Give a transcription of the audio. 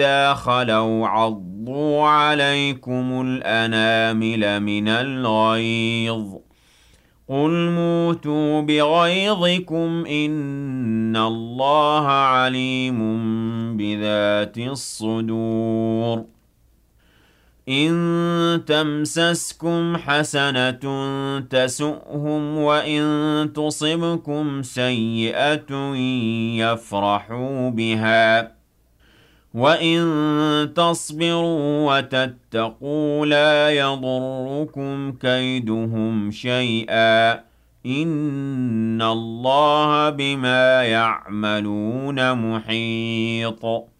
إِذَا خَلَوْا عَضُّوا عَلَيْكُمُ الْأَنَامِلَ مِنَ الْغَيْظِ ۚ قُلْ مُوتُوا بِغَيْظِكُمْ ۗ إِنَّ اللَّهَ عَلِيمٌ بِذَاتِ الصُّدُورِ إِن تَمْسَسْكُمْ حَسَنَةٌ تَسُؤْهُمْ وَإِن تُصِبْكُمْ سَيِّئَةٌ يَفْرَحُوا بِهَا ۖ وَإِن تَصْبِرُوا وَتَتَّقُوا لَا يَضُرُّكُمْ كَيْدُهُمْ شَيْئًا ۗ إِنَّ اللَّهَ بِمَا يَعْمَلُونَ مُحِيطٌ